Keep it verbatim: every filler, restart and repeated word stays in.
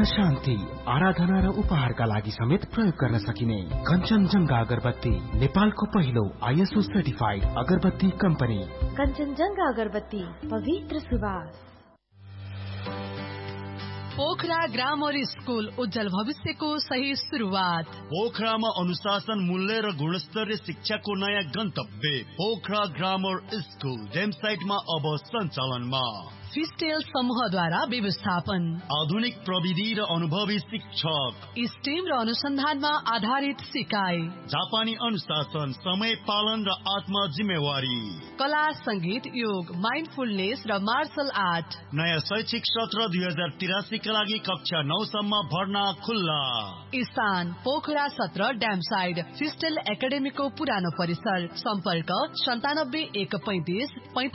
शान्ति, आराधना र उपहारका लागि समेत प्रयोग गर्न सकिने कञ्चनजङ्घा अगरबत्ती, नेपालको पहिलो आइएसओ सर्टिफाइड अगरबत्ती कम्पनी। कञ्चनजङ्घा अगरबत्ती, पवित्र सुवास। पोखरा ग्रामर स्कूल, उज्जवल भविष्यको सही सुरुवात। पोखरामा अनुशासन, मूल्य र गुणस्तरीय शिक्षाको नयाँ गन्तव्य पोखरा ग्रामर स्कूल वेबसाइटमा अब सञ्चालनमा। फिस्टेल समूहद्वारा व्यवस्थापन, आधुनिक प्रविधि र अनुभवी शिक्षक, स्टेम र अनुसन्धानमा आधारित सिकाइ, जापानी अनुशासन, समय पालन र आत्म जिम्मेवारी, कला, संगीत, योग, माइन्डफुलनेस र मार्शल आर्ट। नयाँ शैक्षिक सत्र दुई हजार तिरासी का लागि कक्षा नौ सम्म भर्ना खुल्ला। स्थान पोखरा सत्र ड्याम साइड, फिस्टेल एकाडेमीको पुरानो परिसर। सम्पर्क सन्तानब्बे एक पैंतिस